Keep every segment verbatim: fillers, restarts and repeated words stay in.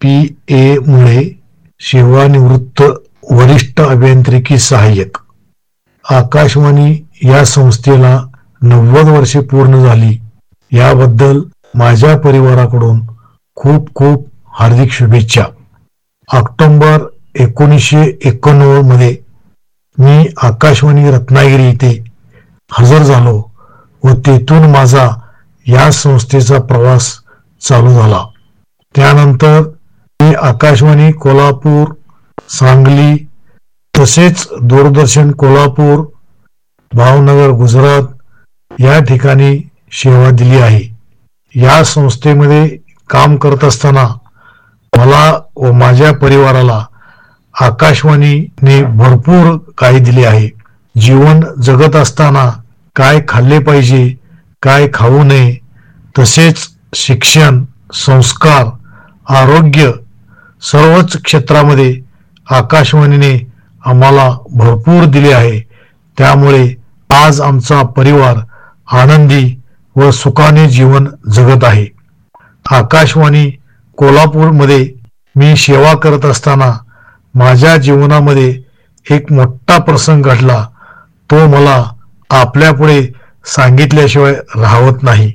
P A मुळे, सेवानिवृत्त वरिष्ठ अभियांत्रिकी सहाय्यक. आकाशवाणी या संस्थेला नव्वद वर्षे पूर्ण झाली, याबद्दल माझ्या परिवाराकडून खूप खूप हार्दिक शुभेच्छा. ऑक्टोबर एकोणीसशे एकोणनव्वद मध्ये मी आकाशवाणी रत्नागिरी येथे हजर झालो व तेथून माझा या संस्थेचा प्रवास चालू झाला. त्यानंतर मी आकाशवाणी कोल्हापूर, सांगली तसेच दूरदर्शन कोल्हापूर, भावनगर गुजरात या ठिकाणी सेवा दिली आहे. या संस्थेमध्ये काम करत असताना मला व माझ्या परिवाराला आकाशवाणीने भरपूर काही दिले आहे. जीवन जगत असताना काय खाल्ले पाहिजे, काय खाऊ नये, तसेच शिक्षण, संस्कार, आरोग्य सर्वच क्षेत्रामध्ये आकाशवाणीने आम्हाला भरपूर दिले आहे. त्यामुळे आज आमचा परिवार आनंदी व सुखाने जीवन जगत आहे. आकाशवाणी कोल्हापूरमध्ये मी सेवा करत असताना माझ्या जीवनामध्ये एक मोठा प्रसंग घडला. तो मला आपल्यापुढे सांगितल्याशिवाय राहत नाही.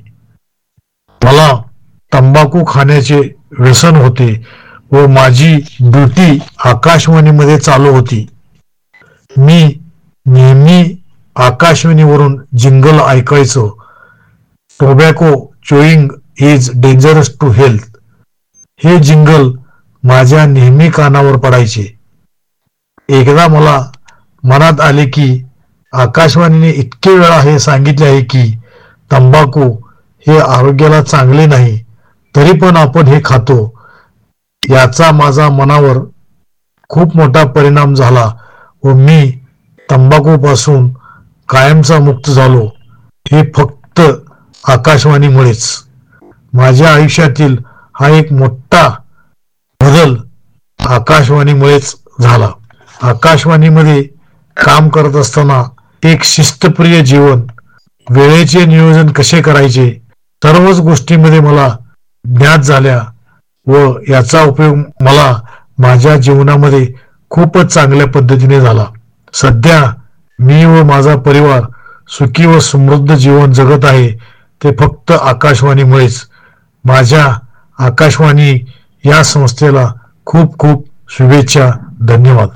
मला तंबाखू खाण्याचे व्यसन होते व माझी ड्युटी आकाशवाणीमध्ये चालू होती. मी नेहमी आकाशवाणीवरून जिंगल ऐकायचो. Tobacco चोईंग is dangerous to health हे जिंगल माझ्या नेहमी कानावर पडायचे. एकदा मला मनात आले की आकाशवाणीने इतके वेळा हे सांगितले आहे की तंबाखू हे आरोग्याला चांगले नाही, तरी पण आपण हे खातो. याचा माझा मनावर खूप मोठा परिणाम झाला व मी तंबाखूपासून कायमचा मुक्त झालो. हे फक्त आकाशवाणीमुळेच. माझ्या आयुष्यातील हा एक मोठा बदल आकाशवाणीमुळेच झाला. आकाशवाणीमध्ये काम करत असताना एक शिस्तप्रिय जीवन, वेळेचे नियोजन कसे करायचे, सर्वच गोष्टींमध्ये मला ज्ञात झाल्या व याचा उपयोग मला माझ्या जीवनामध्ये खूपच चांगल्या पद्धतीने झाला. सध्या मी व माझा परिवार सुखी व समृद्ध जीवन जगत आहे ते फक्त आकाशवाणीमुळेच. माझ्या आकाशवाणी या संस्थेला खूप खूप शुभेच्छा. धन्यवाद.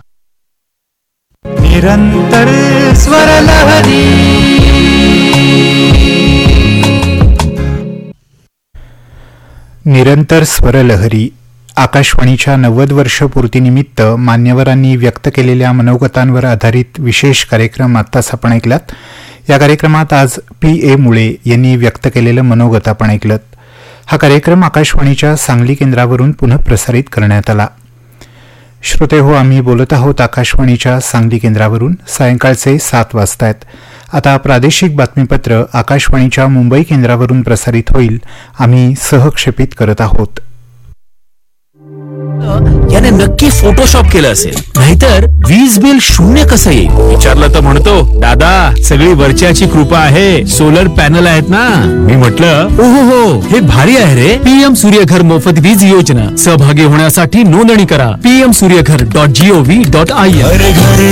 निरंतर स्वर लहरी. निरंतर स्वरलहरी आकाशवाणीच्या नव्वद वर्ष पूर्तीनिमित्त मान्यवरांनी व्यक्त केलेल्या मनोगतांवर आधारित विशेष कार्यक्रम आत्ताच आपण ऐकलात. या कार्यक्रमात आज पी ए मुळे यांनी व्यक्त केलेलं मनोगत आपण ऐकलं. हा कार्यक्रम आकाशवाणीच्या सांगली केंद्रावरून पुनः प्रसारित करण्यात आला. श्रोते हो, आम्ही बोलत आहोत आकाशवाणीच्या सांगली केंद्रावरून. सायंकाळचे सात वाजतायत. आता प्रादेशिक बातमीपत्र आकाशवाणीच्या मुंबई केंद्रावरून प्रसारित होईल. आम्ही सहक्षेपित करत आहोत. याने नक्की फोटोशॉप केलं असेल, नाहीतर वीज बिल शून्य कसं येईल विचारलं तर म्हणतो, दादा सगळी वरच्याची कृपा आहे, सोलर पॅनल आहेत ना. मी म्हटलं ओहो हो, हे भारी आहे रे. पीएम सूर्यघर मोफत वीज योजना सहभागी होण्यासाठी नोंदणी करा. PM Surya Ghar dot G O V dot I N.